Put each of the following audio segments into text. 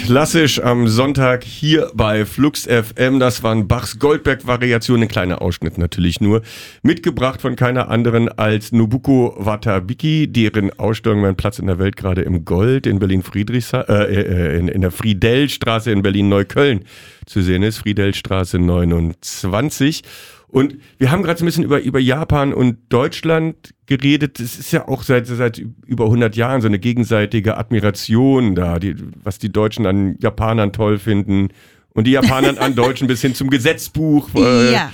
Klassisch am Sonntag hier bei Flux FM. Das waren Bachs Goldberg-Variationen, ein kleiner Ausschnitt natürlich nur. Mitgebracht von keiner anderen als Nobuko Watabiki, deren Ausstellung Mein Platz in der Welt gerade im Gold in in der Friedellstraße in Berlin-Neukölln zu sehen ist. Friedellstraße 29. Und wir haben gerade so ein bisschen über Japan und Deutschland geredet. Es ist ja auch seit über 100 Jahren so eine gegenseitige Admiration da, was die Deutschen an Japanern toll finden und die Japaner an Deutschen bis hin zum Gesetzbuch. Ja.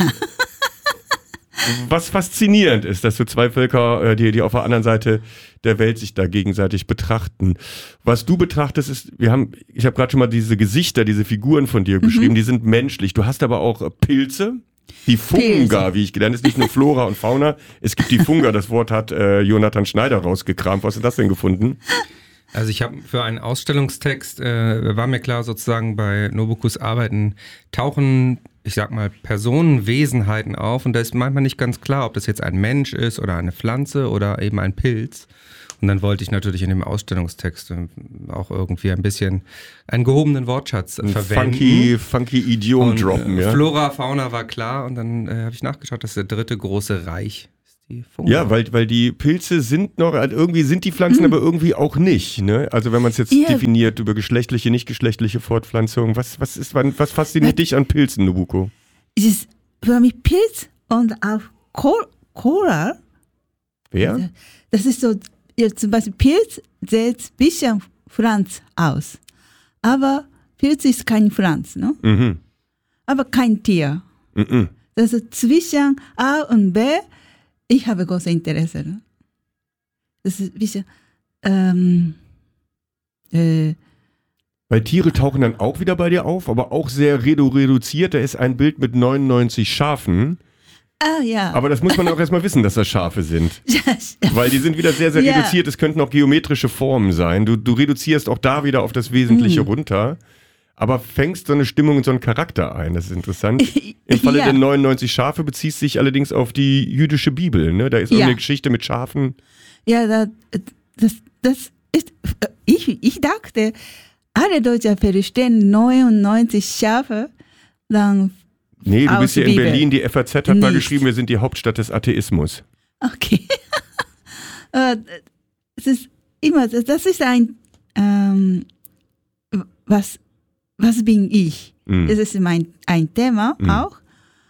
Was faszinierend ist, dass so zwei Völker, die auf der anderen Seite der Welt sich da gegenseitig betrachten. Was du betrachtest ist, ich habe gerade schon mal diese Gesichter, diese Figuren von dir beschrieben, die sind menschlich. Du hast aber auch Pilze. Die Funga, wie ich gelernt habe, ist nicht nur Flora und Fauna. Es gibt die Funga, das Wort hat Jonathan Schneider rausgekramt. Was hast du das denn gefunden? Also ich habe für einen Ausstellungstext, war mir klar sozusagen bei Nobukus Arbeiten tauchen, ich sag mal, Personen, Wesenheiten auf und da ist manchmal nicht ganz klar, ob das jetzt ein Mensch ist oder eine Pflanze oder eben ein Pilz. Und dann wollte ich natürlich in dem Ausstellungstext auch irgendwie ein bisschen einen gehobenen Wortschatz verwenden. Funky Idiom und, droppen, ja. Flora, Fauna war klar und dann habe ich nachgeschaut, das ist der dritte große Reich. Die Funga. Ja, weil die Pilze sind noch, irgendwie sind die Pflanzen, aber irgendwie auch nicht. Ne? Also wenn man es jetzt definiert über geschlechtliche, nicht geschlechtliche Fortpflanzung, was fasziniert dich an Pilzen, Nobuko? Es ist für mich Pilz und auch Coral. Wer? Das ist so, ja, zum Beispiel Pilz sieht ein bisschen Pflanz aus. Aber Pilz ist kein Pflanz, ne? Mhm. Aber kein Tier. Mhm. Das ist zwischen A und B. Ich habe großes Interesse. Ne? Das ist ein bisschen. Weil Tiere tauchen dann auch wieder bei dir auf, aber auch sehr reduziert. Da ist ein Bild mit 99 Schafen. Ah, ja. Aber das muss man auch erstmal wissen, dass das Schafe sind. Weil die sind wieder sehr, sehr reduziert. Es könnten auch geometrische Formen sein. Du reduzierst auch da wieder auf das Wesentliche runter. Aber fängst so eine Stimmung und so einen Charakter ein. Das ist interessant. Im Falle der 99 Schafe beziehst dich allerdings auf die jüdische Bibel. Ne? Da ist irgendeine Geschichte mit Schafen. Ja, das ist. Ich dachte, alle Deutschen verstehen 99 Schafe. Dann nee, du bist ja in Bibel. Berlin. Die FAZ hat mal geschrieben, wir sind die Hauptstadt des Atheismus. Okay. Es ist immer, das ist ein, was bin ich? Das ist ein Thema auch.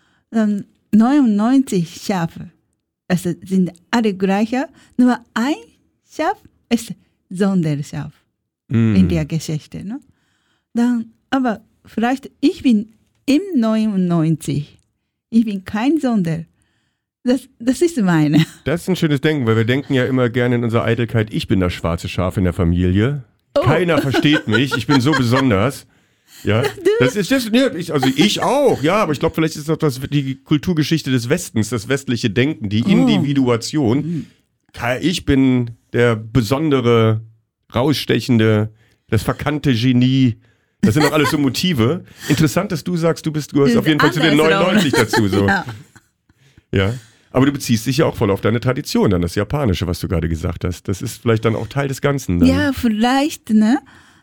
99 Schafe. Es sind alle gleiche, nur ein Schaf ist Sonderschaf in der Geschichte. Ne? Aber vielleicht, ich bin im 99. Ich bin kein Sonder. Das ist meine. Das ist ein schönes Denken, weil wir denken ja immer gerne in unserer Eitelkeit, ich bin das schwarze Schaf in der Familie. Keiner versteht mich, ich bin so besonders. Ja, das ist das, ich auch, ja, aber ich glaube, vielleicht ist das die Kulturgeschichte des Westens, das westliche Denken, die Individuation. Ich bin der besondere, rausstechende, das verkannte Genie. Das sind doch alles so Motive. Interessant, dass du sagst, du gehörst auf jeden Fall zu den 99 dazu. So. Ja. Aber du beziehst dich ja auch voll auf deine Tradition, dann das Japanische, was du gerade gesagt hast. Das ist vielleicht dann auch Teil des Ganzen. Dann. Ja, vielleicht, ne?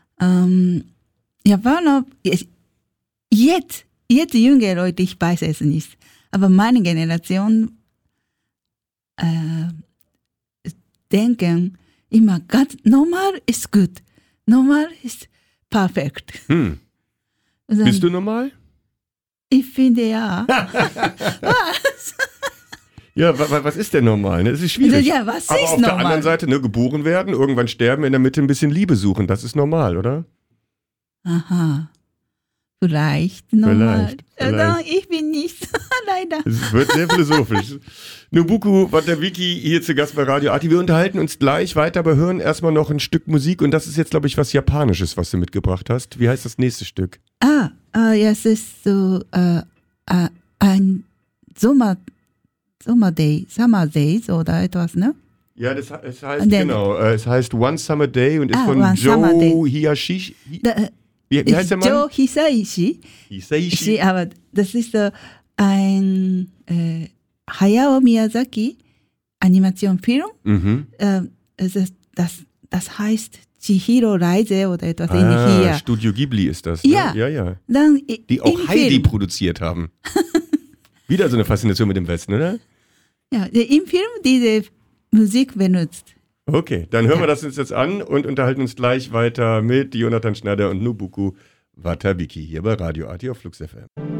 Japaner, jetzt junge Leute, ich weiß es nicht. Aber meine Generation denken immer ganz normal ist gut. Normal ist perfekt. Dann, bist du normal? Ich finde ja. Was? Ja, was ist denn normal? Ne? Das ist schwierig. Ja, was aber ist auf normal? Der anderen Seite, ne, geboren werden, irgendwann sterben, in der Mitte ein bisschen Liebe suchen. Das ist normal, oder? Aha. Vielleicht normal. Vielleicht. Ich bin nicht. Leider. Es wird sehr philosophisch. Nobuko Watabiki hier zu Gast bei Radio Arti. Wir unterhalten uns gleich weiter, aber hören erstmal noch ein Stück Musik. Und das ist jetzt, glaube ich, was Japanisches, was du mitgebracht hast. Wie heißt das nächste Stück? Ja, es ist so ein Summer Days oder etwas, ne? Ja, es heißt, es heißt One Summer Day und ist von Joe Hisashi. Wie heißt der Mann? Joe Hisaishi. Aber das ist so ein Hayao Miyazaki Animationsfilm. Das heißt Chihiro-Reise oder etwas ähnliches. Studio Ghibli ist das. Ne? Ja. Ja. Dann Die auch im Heidi Film, produziert haben. Wieder so eine Faszination mit dem Westen, oder? ja, im Film diese Musik benutzt. Okay, dann hören wir das uns jetzt an und unterhalten uns gleich weiter mit Jonathan Schneider und Nobuko Watabiki hier bei Radio Arti auf Flux FM.